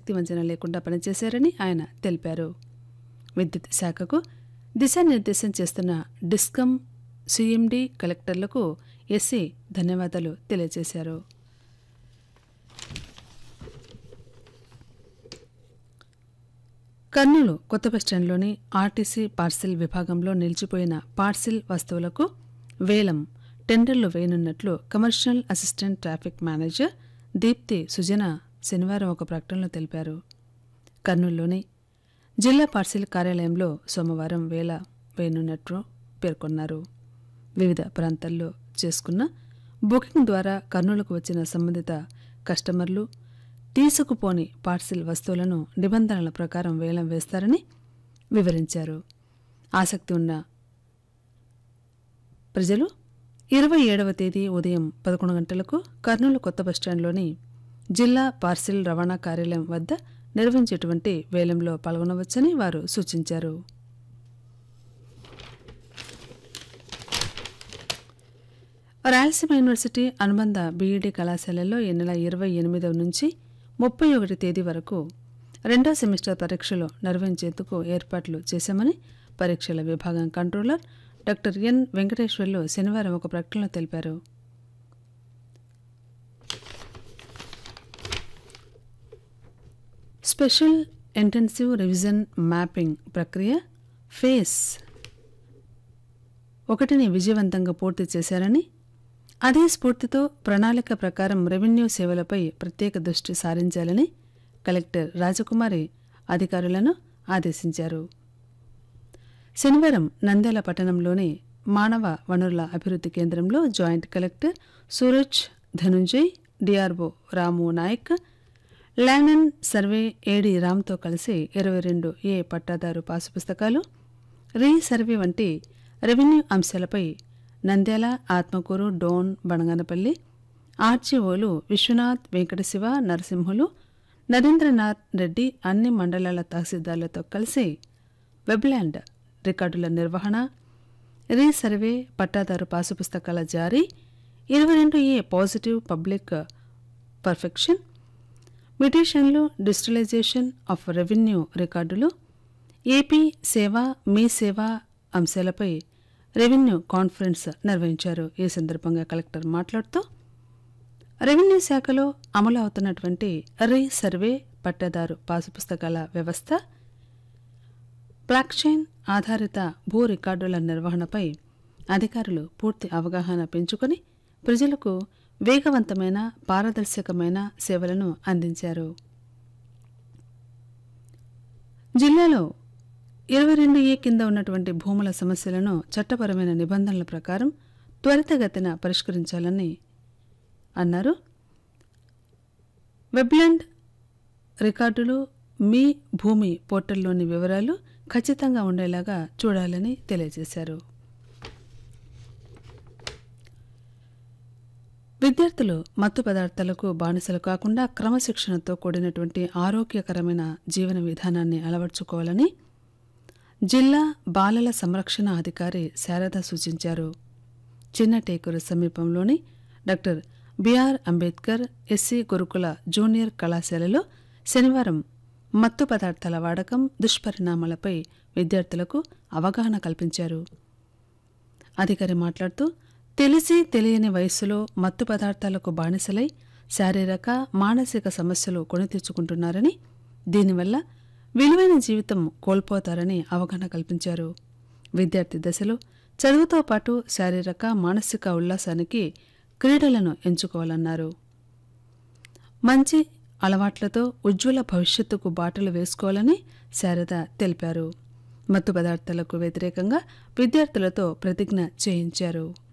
శక్తి వంచన లేకుండా పనిచేశారని ఆయన తెలిపారు. విద్యుత్ శాఖకు దిశానిర్దేశం చేస్తున్న డిస్కమ్ సిఎండి కలెక్టర్లకు ఎస్సీ ధన్యవాదాలు తెలియజేశారు. కర్నూలు కొత్త బస్టాండ్లోని ఆర్టీసీ పార్సిల్ విభాగంలో నిలిచిపోయిన పార్సిల్ వస్తువులకు వేలం టెండర్లు వేయనున్నట్లు commercial assistant traffic manager Deepti సుజన శనివారం ఒక ప్రకటనలో తెలిపారు. కర్నూలులోని జిల్లా పార్సిల్ కార్యాలయంలో సోమవారం వేయనున్నట్లు పేర్కొన్నారు. వివిధ ప్రాంతాల్లో చేసుకున్న బుకింగ్ ద్వారా కర్నూలుకు వచ్చిన సంబంధిత కస్టమర్లు తీసుకుపోని పార్సిల్ వస్తువులను నిబంధనల ప్రకారం వేలం వేస్తారని వివరించారు. ఆసక్తి ఉన్న ప్రజలు 27వ తేదీ ఉదయం 11 గంటలకు కర్నూలు కొత్త బస్టాండ్లోని జిల్లా పార్సిల్ రవాణా కార్యాలయం వద్ద నిర్వహించేటువంటి వేలంలో పాల్గొనవచ్చని వారు సూచించారు. రాయలసీమ యూనివర్సిటీ అనుబంధ బీఈడీ కళాశాలల్లో ఈ నెల 28 నుంచి 31 తేదీ వరకు 2వ సెమిస్టర్ పరీక్షలు నిర్వహించేందుకు ఏర్పాట్లు చేశామని పరీక్షల విభాగం కంట్రోలర్ డాక్టర్ ఎన్ వెంకటేశ్వర్లు శనివారం ఒక ప్రకటనలో తెలిపారు. స్పెషల్ ఇంటెన్సివ్ రివిజన్ మ్యాపింగ్ ప్రక్రియ ఫేస్ 1ని విజయవంతంగా పూర్తి చేశారని, అదే స్ఫూర్తితో ప్రణాళిక ప్రకారం రెవెన్యూ సేవలపై ప్రత్యేక దృష్టి సారించాలని కలెక్టర్ రాజకుమారి అధికారులను ఆదేశించారు. శనివారం నంద్యాల పట్టణంలోని మానవ వనరుల అభివృద్ధి కేంద్రంలో joint collector Suraj Dhananjay, DRO Ramu Naik, land and survey ఏడీ రామ్తో కలిసి 22A పట్టాదారు పాసు పుస్తకాలు, రీసర్వే వంటి రెవెన్యూ అంశాలపై నంద్యాల, ఆత్మకూరు, డోన్, బనగానపల్లి ఆర్జీఓలు విశ్వనాథ్, వెంకటశివ, నరసింహులు, నరేంద్రనాథ్ రెడ్డి అన్ని మండలాల తహసీల్దార్లతో కలిసి వెబ్ల్యాండ్ రికార్డుల నిర్వహణ, రీసర్వే, పట్టాదారు పాసు పుస్తకాల జారీ, 22A positive public perfection, మ్యుటేషన్లు, digitalisation of revenue రికార్డులు, ఏపీ సేవ, మీ సేవ అంశాలపై రెవెన్యూ కాన్ఫరెన్స్ నిర్వహించారు. ఈ సందర్భంగా కలెక్టర్ మాట్లాడుతూ రెవెన్యూ శాఖలో అమలు అవుతున్నటువంటి రీసర్వే, పట్టాదారు పాసు పుస్తకాల వ్యవస్థ, బ్లాక్చైన్ ఆధారిత భూ రికార్డుల నిర్వహణపై అధికారులు పూర్తి అవగాహన పెంచుకొని ప్రజలకు వేగవంతమైన, పారదర్శకమైన సేవలను అందించారు. జిల్లాలో 22A కింద ఉన్నటువంటి భూముల సమస్యలను చట్టపరమైన నిబంధనల ప్రకారం త్వరితగతిన పరిష్కరించాలని అన్నారు. వెబ్ల్యాండ్ రికార్డులు, మీ భూమి పోర్టల్లోని వివరాలు ఖచ్చితంగా ఉండేలాగా చూడాలని తెలియజేశారు. విద్యార్థులు మత్తు పదార్థాలకు బానిసలు కాకుండా క్రమశిక్షణతో కూడినటువంటి ఆరోగ్యకరమైన జీవన విధానాన్ని అలవర్చుకోవాలని జిల్లా బాలల సంరక్షణ అధికారి శారద సూచించారు. చిన్నటేకూరు సమీపంలోని డాక్టర్ బిఆర్ అంబేద్కర్ ఎస్సీ గురుకుల జూనియర్ కళాశాలలో శనివారం మత్తు పదార్థాల వాడకం, దుష్పరిణామాలపై విద్యార్థులకు అవగాహన కల్పించారు. అధికారి మాట్లాడుతూ తెలిసి తెలియని వయస్సులో మత్తు పదార్థాలకు బానిసలై శారీరక, మానసిక సమస్యలు కొని తెచ్చుకుంటున్నారని, దీనివల్ల విలువైన జీవితం కోల్పోతారని అవగాహన కల్పించారు. విద్యార్థి దశలో చదువుతో పాటు శారీరక, మానసిక ఉల్లాసానికి క్రీడలను ఎంచుకోవాలన్నారు. మంచి అలవాట్లతో ఉజ్వల భవిష్యత్తుకు బాటలు వేసుకోవాలని శారద తెలిపారు. మత్తు పదార్థాలకు వ్యతిరేకంగా విద్యార్థులతో ప్రతిజ్ఞ చేయించారు.